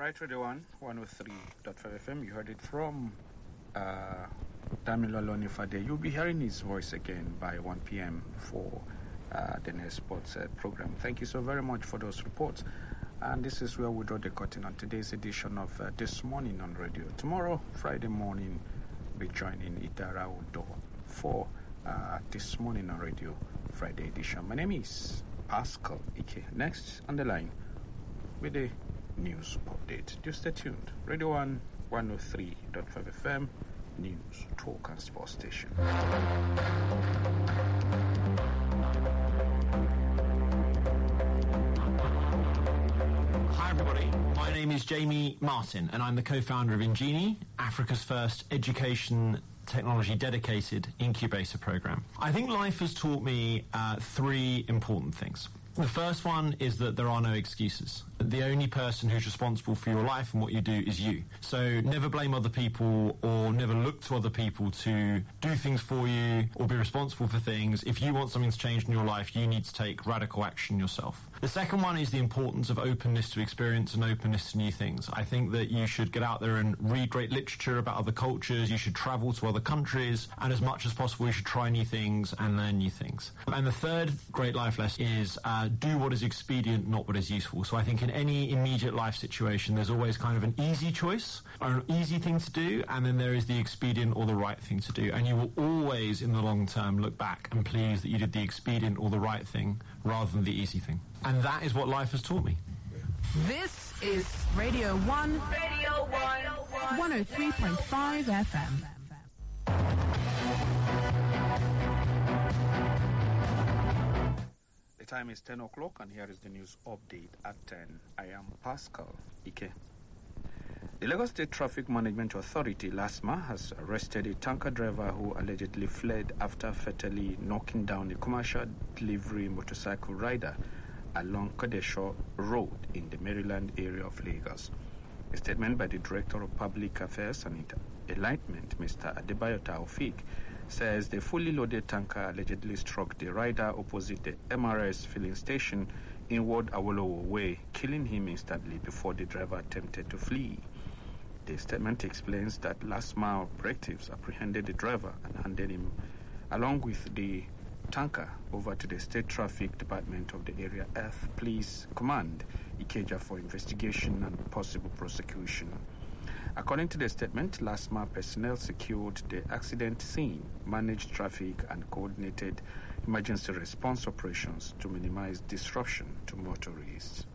Right, Radio 103.5 FM. You heard it from Damilo Lonifade. You'll be hearing his voice again by 1 p.m. for the next sports program. Thank you so very much for those reports. And this is where we draw the curtain on today's edition of This Morning on Radio. Tomorrow, Friday morning, we'll be joining Idara Udo for This Morning on Radio Friday edition. My name is Pascal Ike. Next on the line with the news update. Do stay tuned. Radio 1 103.5 FM News, Talk and Sports Station. Hi everybody, my name is Jamie Martin and I'm the co-founder of Ingenie, Africa's first education technology dedicated incubator program. I think life has taught me three important things. The first one is that there are no excuses. The only person who's responsible for your life and what you do is you. So never blame other people or never look to other people to do things for you or be responsible for things. If you want something to change in your life, you need to take radical action yourself. The second one is the importance of openness to experience and openness to new things. I think that you should get out there and read great literature about other cultures. You should travel to other countries. And as much as possible, you should try new things and learn new things. And the third great life lesson is do what is expedient, not what is useful. So I think in any immediate life situation, there's always kind of an easy choice or an easy thing to do, and then there is the expedient or the right thing to do. And you will always, in the long term, look back and please that you did the expedient or the right thing rather than the easy thing. And that is what life has taught me. This is Radio 1, 103.5 FM. The time is 10 o'clock and here is the news update at 10. I am Pascal Ike. The Lagos State Traffic Management Authority, LASMA, has arrested a tanker driver who allegedly fled after fatally knocking down a commercial delivery motorcycle rider along Kadesho Road in the Maryland area of Lagos. A statement by the Director of Public Affairs and Enlightenment, Mr. Adebayo Taufik, says the fully loaded tanker allegedly struck the rider opposite the MRS filling station in Ward Awolowo Way, killing him instantly before the driver attempted to flee. The statement explains that LASMA operatives apprehended the driver and handed him, along with the tanker, over to the State Traffic Department of the Area Earth Police Command, Ikeja, for investigation and possible prosecution. According to the statement, LASMA personnel secured the accident scene, managed traffic, and coordinated emergency response operations to minimize disruption to motorists.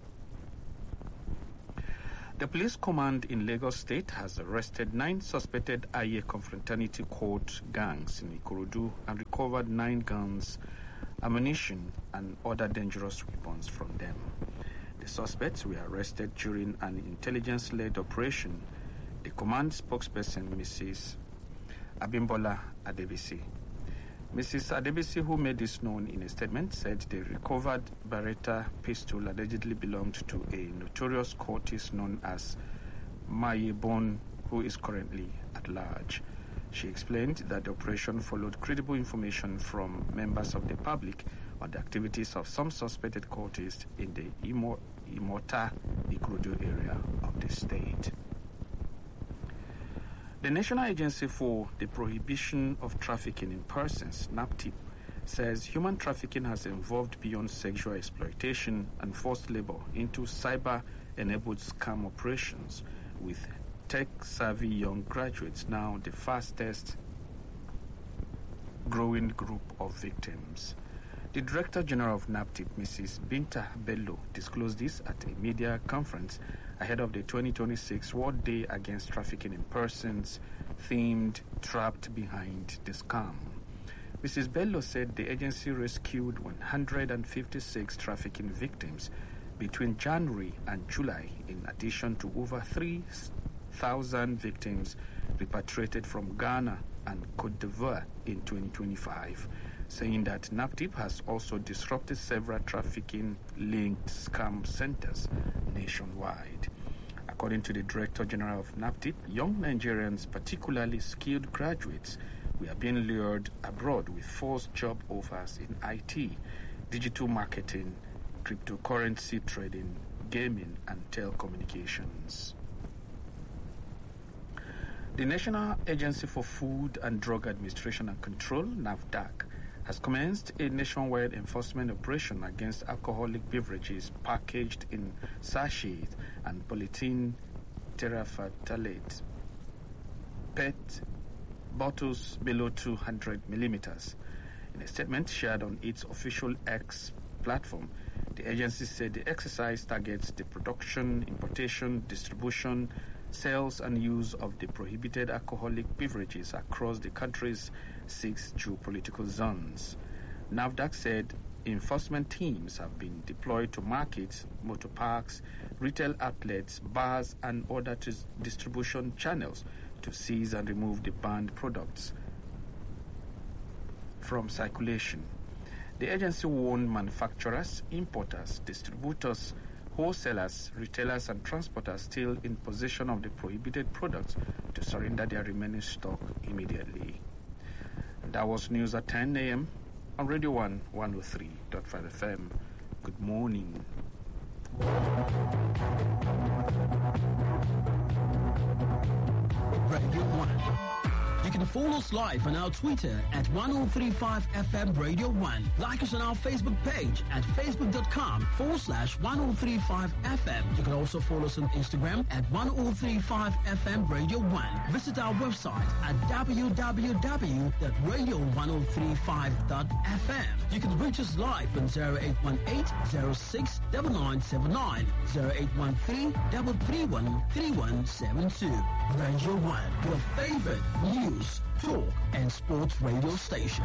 The police command in Lagos State has arrested 9 suspected Aye Confraternity Court gangs in Ikorodu and recovered 9 guns, ammunition, and other dangerous weapons from them. The suspects were arrested during an intelligence-led operation. The command spokesperson, Mrs. Abimbola Adebisi. Mrs. Adebisi, who made this known in a statement, said the recovered Beretta pistol allegedly belonged to a notorious cultist known as Mayebon, who is currently at large. She explained that the operation followed credible information from members of the public on the activities of some suspected cultists in the Imota Ikorodu area of the state. The National Agency for the Prohibition of Trafficking in Persons, NAPTIP, says human trafficking has evolved beyond sexual exploitation and forced labor into cyber-enabled scam operations, with tech-savvy young graduates now the fastest growing group of victims. The Director General of NAPTIP, Mrs. Binta Bello, disclosed this at a media conference ahead of the 2026 World Day Against Trafficking in Persons, themed Trapped Behind the Scam. Mrs. Bello said the agency rescued 156 trafficking victims between January and July, in addition to over 3,000 victims repatriated from Ghana and Cote d'Ivoire in 2025, saying that NAPTIP has also disrupted several trafficking-linked scam centers nationwide. According to the Director General of NAPTIP, young Nigerians, particularly skilled graduates, were being lured abroad with false job offers in IT, digital marketing, cryptocurrency trading, gaming, and telecommunications. The National Agency for Food and Drug Administration and Control, NAFDAC, has commenced a nationwide enforcement operation against alcoholic beverages packaged in sachets and polythene terephthalate PET bottles below 200 millimeters. In a statement shared on its official X platform, the agency said the exercise targets the production, importation, distribution, sales and use of the prohibited alcoholic beverages across the country's 6 geopolitical zones. NAFDAC said enforcement teams have been deployed to markets, motor parks, retail outlets, bars and other distribution channels to seize and remove the banned products from circulation. The agency warned manufacturers, importers, distributors, wholesalers, retailers and transporters still in possession of the prohibited products to surrender their remaining stock immediately. And that was news at 10 a.m. on Radio 1 103.5 FM. Good morning. Radio 1. You can follow us live on our Twitter at 1035FM Radio 1. Like us on our Facebook page at facebook.com/1035FM. You can also follow us on Instagram at 1035FM Radio 1. Visit our website at www.radio1035.fm. You can reach us live on 0818-06-9979, 0813-331-3172. Radio 1, your favorite news, talk, and sports radio station.